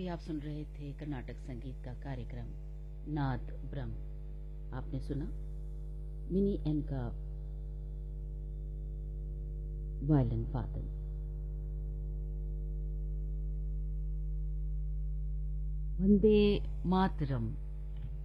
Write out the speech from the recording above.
अभी आप सुन रहे थे कर्नाटक संगीत का कार्यक्रम नाद ब्रह्म। आपने सुना मिनी एन का वायलिन वादन। वंदे मातरम।